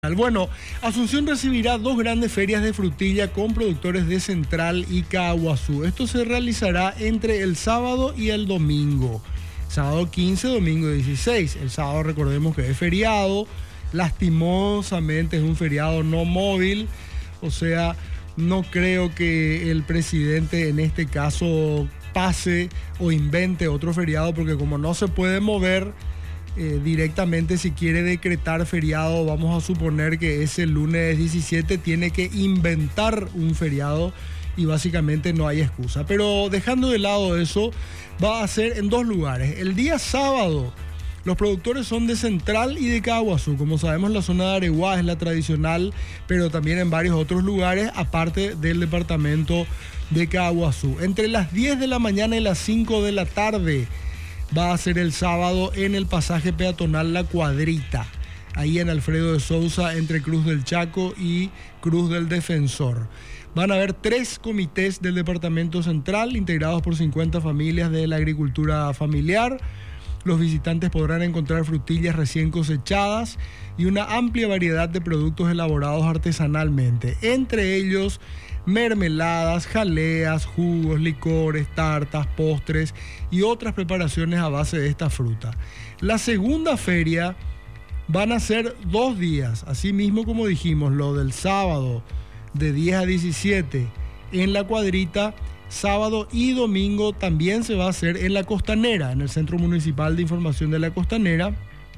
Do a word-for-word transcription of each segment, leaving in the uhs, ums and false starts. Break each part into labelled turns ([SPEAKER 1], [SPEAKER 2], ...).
[SPEAKER 1] Bueno, Asunción recibirá dos grandes ferias de frutilla con productores de Central y Caaguazú. Esto se realizará entre el sábado y el domingo. Sábado quince, domingo dieciséis. El sábado recordemos que es feriado. Lastimosamente es un feriado no móvil. O sea, no creo que el presidente en este caso pase o invente otro feriado porque como no se puede mover Eh, directamente, si quiere decretar feriado, vamos a suponer que ese lunes diecisiete tiene que inventar un feriado y básicamente no hay excusa. Pero dejando de lado eso, va a ser en dos lugares. El día sábado, los productores son de Central y de Caaguazú. Como sabemos, la zona de Areguá es la tradicional, pero también en varios otros lugares, aparte del departamento de Caaguazú. Entre las diez de la mañana y las cinco de la tarde va a ser el sábado en el pasaje peatonal La Cuadrita, ahí en Alfredo de Sousa, entre Cruz del Chaco y Cruz del Defensor. Van a haber tres comités del Departamento Central, integrados por cincuenta familias de la agricultura familiar. Los visitantes podrán encontrar frutillas recién cosechadas y una amplia variedad de productos elaborados artesanalmente, entre ellos mermeladas, jaleas, jugos, licores, tartas, postres y otras preparaciones a base de esta fruta. La segunda feria van a ser dos días, así mismo como dijimos, lo del sábado de diez a diecisiete en La Cuadrita. Sábado y domingo también se va a hacer en La Costanera, en el Centro Municipal de Información de La Costanera.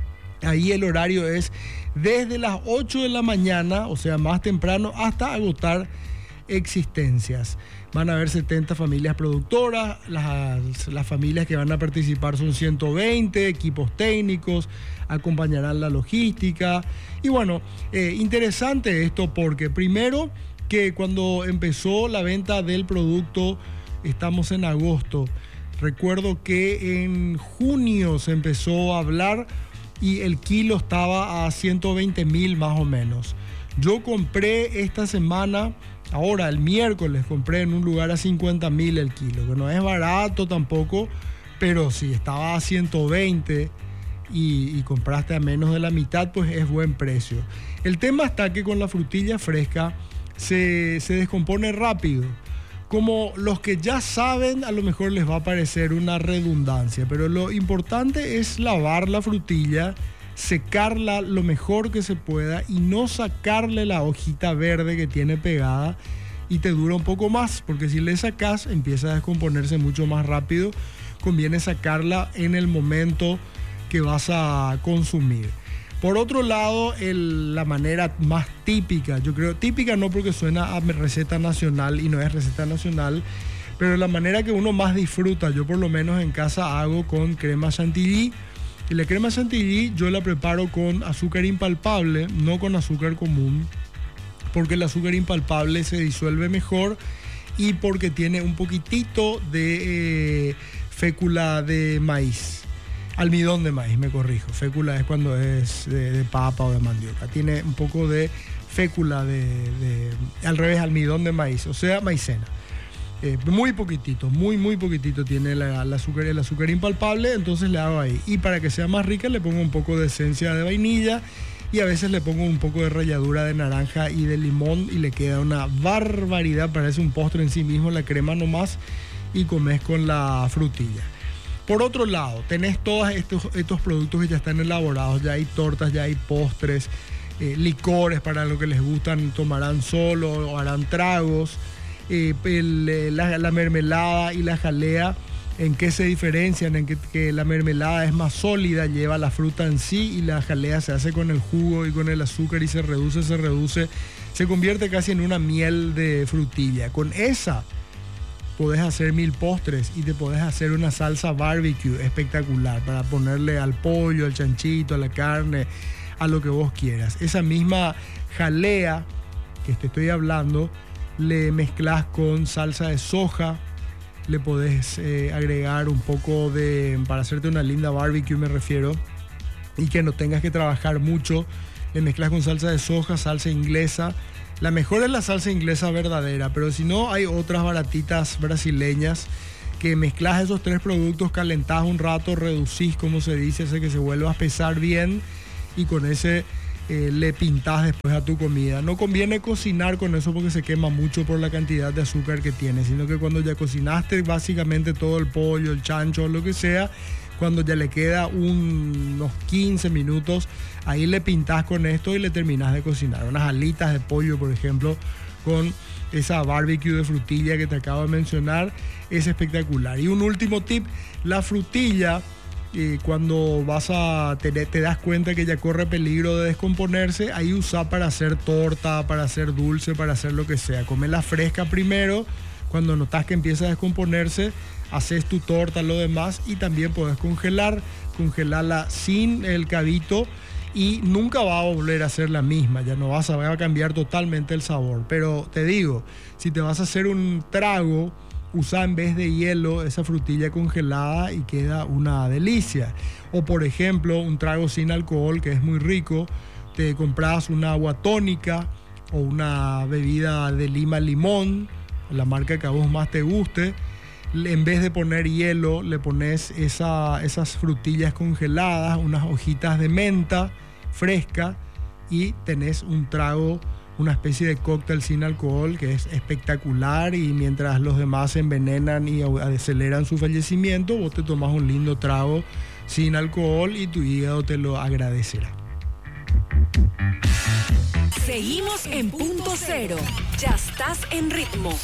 [SPEAKER 1] Ahí el horario es desde las ocho de la mañana, o sea, más temprano, hasta agotar existencias. Van a haber setenta familias productoras, las, las familias que van a participar son ciento veinte, equipos técnicos, acompañarán la logística. Y bueno, eh, interesante esto porque primero que cuando empezó la venta del producto, estamos en agosto, recuerdo que en junio se empezó a hablar y el kilo estaba a ciento veinte mil más o menos. Yo compré esta semana, ahora el miércoles, compré en un lugar a cincuenta mil el kilo, que no es barato tampoco, pero si estaba a ciento veinte y, y compraste a menos de la mitad, pues es buen precio. El tema está que con la frutilla fresca se, se descompone rápido. Como los que ya saben, a lo mejor les va a parecer una redundancia, pero lo importante es lavar la frutilla, secarla lo mejor que se pueda y no sacarle la hojita verde que tiene pegada y te dura un poco más, porque si le sacas empieza a descomponerse mucho más rápido. Conviene sacarla en el momento que vas a consumir. Por otro lado, el, la manera más típica, yo creo, típica no porque suena a receta nacional y no es receta nacional, pero la manera que uno más disfruta, yo por lo menos en casa hago con crema chantilly. Y la crema chantilly yo la preparo con azúcar impalpable, no con azúcar común, porque el azúcar impalpable se disuelve mejor y porque tiene un poquitito de eh, fécula de maíz. Almidón de maíz, me corrijo. Fécula es cuando es de, de papa o de mandioca. Tiene un poco de fécula de, de, al revés, almidón de maíz, o sea, maicena. Eh, muy poquitito, muy, muy poquitito tiene la, la azúcar, el azúcar impalpable, entonces le hago ahí. Y para que sea más rica le pongo un poco de esencia de vainilla y a veces le pongo un poco de ralladura de naranja y de limón y le queda una barbaridad, parece un postre en sí mismo, la crema nomás y comes con la frutilla. Por otro lado, tenés todos estos, estos productos que ya están elaborados, ya hay tortas, ya hay postres, eh, licores para los que les gustan, tomarán solo o harán tragos. Eh, el, la, la mermelada y la jalea, ¿en qué se diferencian? En que, que la mermelada es más sólida, lleva la fruta en sí y la jalea se hace con el jugo y con el azúcar y se reduce, se reduce, se convierte casi en una miel de frutilla. Con esa podés hacer mil postres y te podés hacer una salsa barbecue espectacular para ponerle al pollo, al chanchito, a la carne, a lo que vos quieras. Esa misma jalea que te estoy hablando, le mezclas con salsa de soja, le podés eh, agregar un poco de, para hacerte una linda barbecue me refiero, y que no tengas que trabajar mucho, le mezclas con salsa de soja, salsa inglesa. La mejor es la salsa inglesa verdadera, pero si no hay otras baratitas brasileñas que mezclas esos tres productos, calentás un rato, reducís como se dice, hace que se vuelva a espesar bien y con ese eh, le pintás después a tu comida. No conviene cocinar con eso porque se quema mucho por la cantidad de azúcar que tiene, sino que cuando ya cocinaste básicamente todo el pollo, el chancho, lo que sea, cuando ya le queda un, unos quince minutos, ahí le pintás con esto y le terminás de cocinar. Unas alitas de pollo, por ejemplo, con esa barbecue de frutilla que te acabo de mencionar, es espectacular. Y un último tip, la frutilla, eh, cuando vas a te, te das cuenta que ya corre peligro de descomponerse, ahí usa para hacer torta, para hacer dulce, para hacer lo que sea. Comela fresca primero, cuando notas que empieza a descomponerse, haces tu torta, lo demás, y también puedes congelar, congelarla sin el cabito y nunca va a volver a ser la misma, ya no vas a, va a cambiar totalmente el sabor. Pero te digo, si te vas a hacer un trago, usa en vez de hielo esa frutilla congelada y queda una delicia. O por ejemplo, un trago sin alcohol que es muy rico, te compras una agua tónica o una bebida de lima limón, la marca que a vos más te guste. En vez de poner hielo, le pones esa, esas frutillas congeladas, unas hojitas de menta fresca y tenés un trago, una especie de cóctel sin alcohol que es espectacular, y mientras los demás se envenenan y aceleran su fallecimiento, vos te tomás un lindo trago sin alcohol y tu hígado te lo agradecerá.
[SPEAKER 2] Seguimos en Punto Cero. Ya estás en ritmo.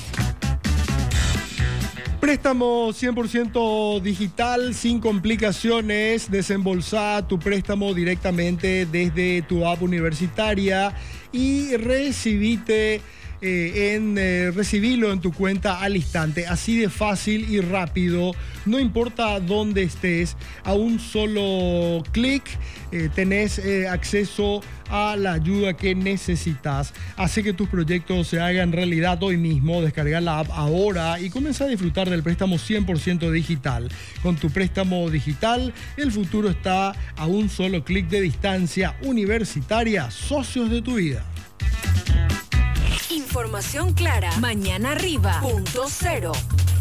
[SPEAKER 1] Préstamo cien por ciento digital, sin complicaciones. Desembolsá tu préstamo directamente desde tu app universitaria y recibite eh, en, eh, recibilo en tu cuenta al instante. Así de fácil y rápido. No importa dónde estés, a un solo clic eh, tenés eh, acceso a la ayuda que necesitas. Hace que tus proyectos se hagan realidad hoy mismo. Descarga la app ahora y comienza a disfrutar del préstamo cien por ciento digital. Con tu préstamo digital, el futuro está a un solo clic de distancia. Universitaria, socios de tu vida.
[SPEAKER 2] Información clara. Mañana arriba. Punto Cero.